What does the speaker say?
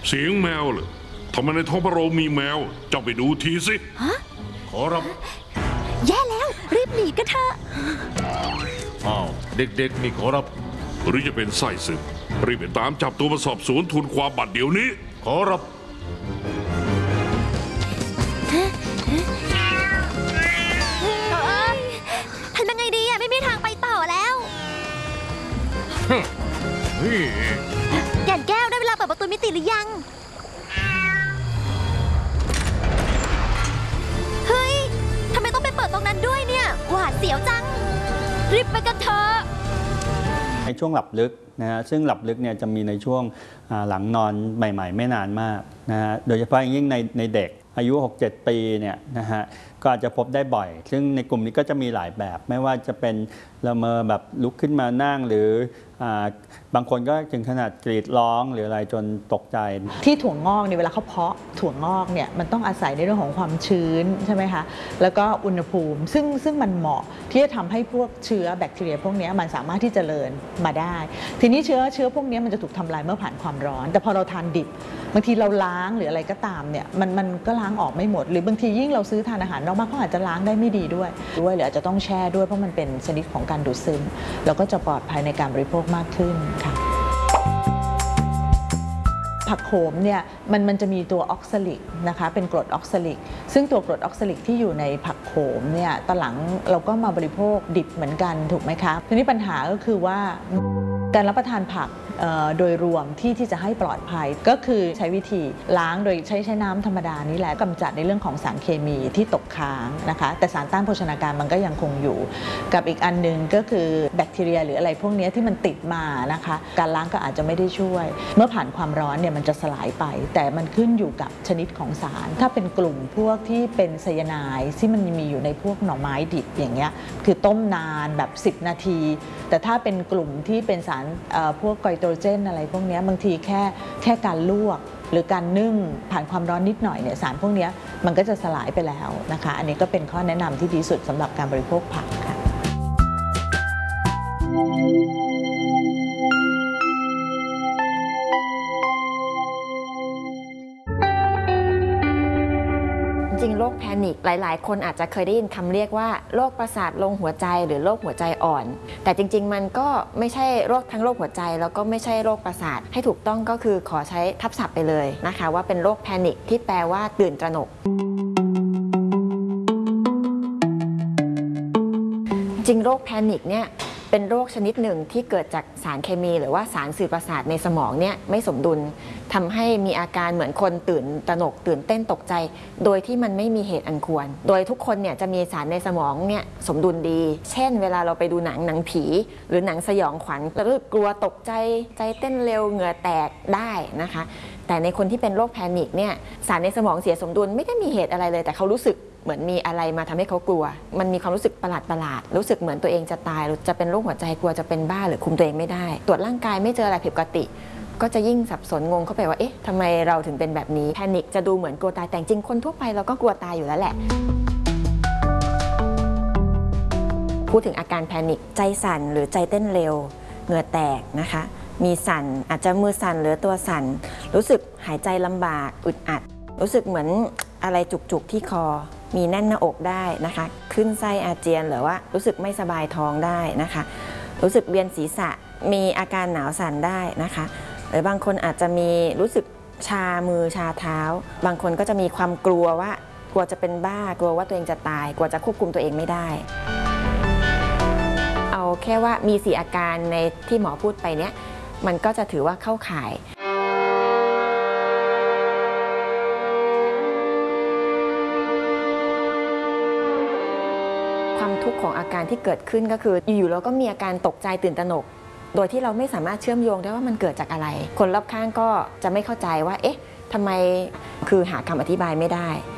เสียงแมวเหรอทำไมในท้องพระโรงมีแมวเจ้าไปดูทีสิฮะขอรับแย่แล้วรีบหนีกันเถอะอ้าวเด็กๆนี่ขอรับหรือจะเป็นไส้ศึกรีบไปตามจับตัวมาสอบสวนทูลความบัดเดี๋ยวนี้ขอรับทำยังไงดีอะไม่มีทางไปต่อแล้วแก่นแก้วได้เวลาเปิดประตูมิติหรือยังเฮ้ยทำไมต้องไปเปิดตรงนั้นด้วยเนี่ยหวาดเสียวจังรีบไปกันเถอะในช่วงหลับลึกนะฮะซึ่งหลับลึกเนี่ยจะมีในช่วงหลังนอนใหม่ๆไม่นานมากนะฮะโดยเฉพาะยิ่งในเด็กอายุ 6-7 ปีเนี่ยนะฮะก็อาจจะพบได้บ่อยซึ่งในกลุ่มนี้ก็จะมีหลายแบบไม่ว่าจะเป็นละเมอแบบลุกขึ้นมานั่งหรือบางคนก็ถึงขนาดกรีดร้องหรืออะไรจนตกใจที่ถั่วงอกเนี่ยเวลาเขาเพาะถั่วงอกเนี่ยมันต้องอาศัยในเรื่องของความชื้นใช่ไหมคะแล้วก็อุณหภูมิซึ่งมันเหมาะที่จะทำให้พวกเชื้อแบคทีเรียพวกนี้มันสามารถที่จะเจริญมาได้ทีนี้เชื้อพวกนี้มันจะถูกทำลายเมื่อผ่านความร้อนแต่พอเราทานดิบบางทีเราล้างหรืออะไรก็ตามเนี่ยมันก็ล้างออกไม่หมดหรือบางทียิ่งเราซื้อทานอาหารนอกบ้านเขาอาจจะล้างได้ไม่ดีด้วยหรืออาจจะต้องแช่ด้วยเพราะมันเป็นชนิดของการดูดซึมแล้วก็จะปลอดภัยในการบริโภคมากขึ้นค่ะผักโขมเนี่ยมันจะมีตัวออกซาลิกนะคะเป็นกรดออกซาลิกซึ่งตัวกรดออกซาลิกที่อยู่ในผักโขมเนี่ยตอนหลังเราก็มาบริโภคดิบเหมือนกันถูกไหมคะทีนี้ปัญหาก็คือว่าการรับประทานผักโดยรวมที่จะให้ปลอดภัยก็คือใช้วิธีล้างโดยใช้น้ำธรรมดานี่แหละกำจัดในเรื่องของสารเคมีที่ตกค้างนะคะแต่สารต้านโภชนาการมันก็ยังคงอยู่กับอีกอันนึงก็คือแบคทีเรียหรืออะไรพวกนี้ที่มันติดมานะคะการล้างก็อาจจะไม่ได้ช่วยเมื่อผ่านความร้อนเนี่ยมันจะสลายไปแต่มันขึ้นอยู่กับชนิดของสารถ้าเป็นกลุ่มพวกที่เป็นไซยาไนด์ที่มันมีอยู่ในพวกหน่อไม้ดิบอย่างเงี้ยคือต้มนานแบบ10 นาทีแต่ถ้าเป็นกลุ่มที่เป็นสารพวกไกลโตรเจนอะไรพวกนี้บางทีแค่การลวกหรือการนึ่งผ่านความร้อนนิดหน่อยเนี่ยสารพวกนี้มันก็จะสลายไปแล้วนะคะอันนี้ก็เป็นข้อแนะนำที่ดีสุดสำหรับการบริโภคผักค่ะจริงโรคแพนิคหลายๆคนอาจจะเคยได้ยินคำเรียกว่าโรคประสาทลงหัวใจหรือโรคหัวใจอ่อนแต่จริงๆมันก็ไม่ใช่โรคทั้งโรคหัวใจแล้วก็ไม่ใช่โรคประสาทให้ถูกต้องก็คือขอใช้ทับศัพท์ไปเลยนะคะว่าเป็นโรคแพนิคที่แปลว่าตื่นตระหนกจริงโรคแพนิคเนี่ยเป็นโรคชนิดหนึ่งที่เกิดจากสารเคมีหรือว่าสารสื่อประสาทในสมองเนี่ยไม่สมดุลทำให้มีอาการเหมือนคนตื่นตระหนกตื่นเต้นตกใจโดยที่มันไม่มีเหตุอันควรโดยทุกคนเนี่ยจะมีสารในสมองเนี่ยสมดุลดีเช่นเวลาเราไปดูหนังผีหรือหนังสยองขวัญเรากลัวตกใจใจเต้นเร็วเหงื่อแตกได้นะคะแต่ในคนที่เป็นโรคแพนิคเนี่ยสารในสมองเสียสมดุลไม่ได้มีเหตุอะไรเลยแต่เขารู้สึกเหมือนมีอะไรมาทำให้เขากลัวมันมีความรู้สึกประหลาดรู้สึกเหมือนตัวเองจะตายหรือจะเป็นโรคหัวใจกลัวจะเป็นบ้าหรือคุมตัวเองไม่ได้ตรวจร่างกายไม่เจออะไรผิดปกติก็จะยิ่งสับสนงงเข้าไปว่าเอ๊ะทำไมเราถึงเป็นแบบนี้แพนิคจะดูเหมือนกลัวตายแต่จริงคนทั่วไปเราก็กลัวตายอยู่แล้วแหละพูดถึงอาการแพนิคใจสั่นหรือใจเต้นเร็วเหงื่อแตกนะคะมีสั่นอาจจะมือสั่นหรือตัวสั่นรู้สึกหายใจลำบากอึดอัดรู้สึกเหมือนอะไรจุกๆที่คอมีแน่นหน้าอกได้นะคะขึ้นไส้อาเจียนหรือว่ารู้สึกไม่สบายท้องได้นะคะรู้สึกเวียนศีรษะมีอาการหนาวสั่นได้นะคะหรือบางคนอาจจะมีรู้สึกชามือชาเท้าบางคนก็จะมีความกลัวว่ากลัวจะเป็นบ้ากลัวว่าตัวเองจะตายกลัวจะควบคุมตัวเองไม่ได้เอาแค่ว่ามี4อาการในที่หมอพูดไปเนี้ยมันก็จะถือว่าเข้าข่ายความทุกข์ของอาการที่เกิดขึ้นก็คืออยู่ๆเราก็มีอาการตกใจตื่นตระหนกโดยที่เราไม่สามารถเชื่อมโยงได้ว่ามันเกิดจากอะไรคนรอบข้างก็จะไม่เข้าใจว่าเอ๊ะทำไมคือหาคำอธิบายไม่ได้